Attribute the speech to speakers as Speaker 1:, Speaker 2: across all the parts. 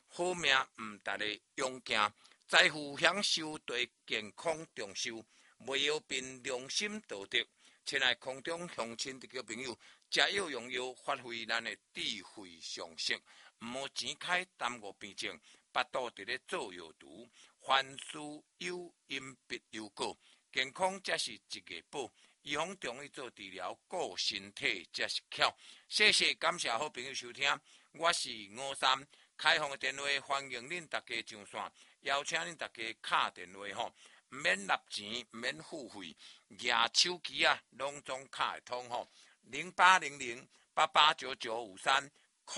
Speaker 1: 好命大家勇行，财富享受对健康重寿，未有凭良心道德。亲爱空中乡亲的朋友，食药用药，发挥咱的智慧常识，唔好钱开耽误病症，巴肚伫咧做药毒，凡事有因必有果，健康才是一个宝。预防中医做治疗，顾身体才是巧。谢谢，感谢好朋友收听，我是53。开放的电话，欢迎恁大家上线，邀请恁大家敲电话吼，唔免纳钱，唔免付费，拿手机啊，拢总敲会通吼。0800889953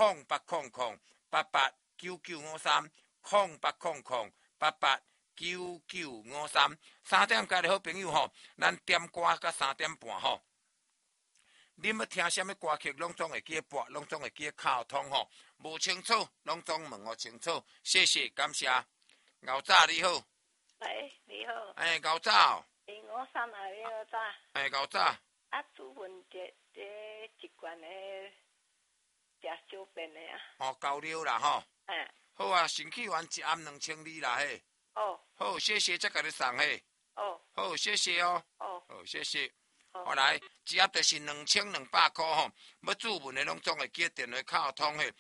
Speaker 1: 0800889953 3点介的好朋友吼，咱点歌到3点半吼。恁要听什么歌曲，拢总会记播，拢总会记敲通吼。无清楚，拢总问我清楚。谢谢，感谢。牛早你好。
Speaker 2: 喂，你好。
Speaker 1: 牛早。
Speaker 2: 53啊，你好早。
Speaker 1: 牛早。
Speaker 2: 啊，煮饭一罐的食小便的啊。
Speaker 1: 够了啦吼。好啊，先去完一暗2200啦嘿。好，谢谢，再给你送嘿。好，谢谢哦。好，谢谢。好来，一盒就是2200块吼。要注文的拢总会记电话敲通嘿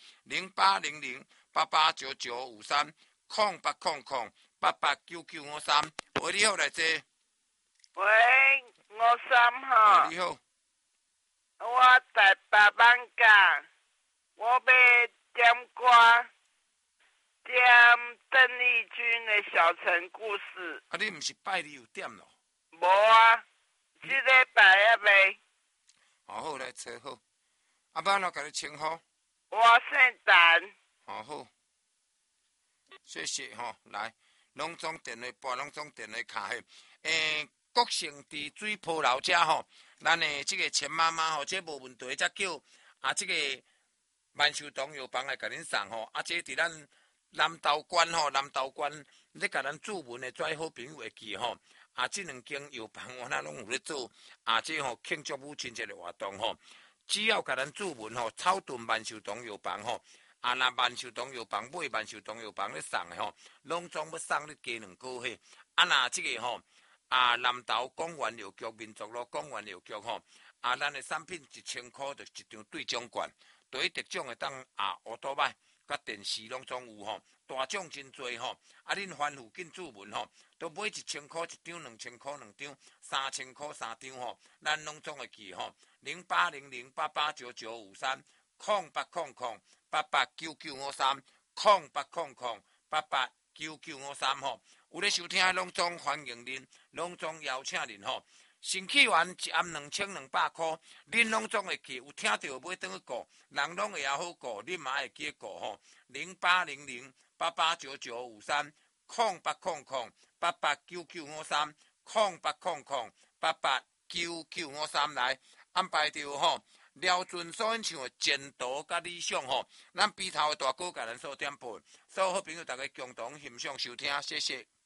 Speaker 1: ，0800889953 0800889953。喂，你好，来坐。
Speaker 3: 喂，53吼。
Speaker 1: 你好。
Speaker 3: 我在北板港，我要点歌，点邓丽君的《小城故事》。
Speaker 1: 啊，你唔是拜你有点咯？
Speaker 3: 无啊。这礼拜还未。
Speaker 1: 好，来找好。啊，爸，我给你称呼。
Speaker 3: 我姓陈。
Speaker 1: 好，谢谢吼。来，拢总电话拨，拢总电话卡嘿。国盛伫水坡老家吼，咱的这个钱妈妈吼，这无问题，才叫这个万寿堂药房来给恁送吼。这伫咱南投县吼，南投县咧，甲咱驻文的最好朋友会记吼。这两间药房我那拢有咧做，这吼庆祝母亲节的活动吼，只要甲咱注文吼，草屯万寿堂药房吼，那万寿堂药房买万寿堂药房咧送的吼，拢总要送你加2个嘿。那这个吼，南投公园药局、民族路公园药局吼，咱的产品1000块就一张兑奖券，对得奖的当乌多摆。甲电视拢总有吼，大奖真多吼。恁凡附近注文吼，都买1000块一张，2000块2张，3000块3张吼。咱拢总会记吼，0800889953 0800889953 0800889953吼。有咧收听的拢总欢迎恁，拢总邀请恁吼。先去完一暗2200块，恁拢总会记，有听到买转去顾，人拢会也好顾，恁嘛会记顾吼。0800889953 0800889953 0800889953来安排着吼。廖俊所演唱的前途甲理想吼，咱边头的大哥甲咱所点播，所有好朋友大家共同欣赏收听，谢谢。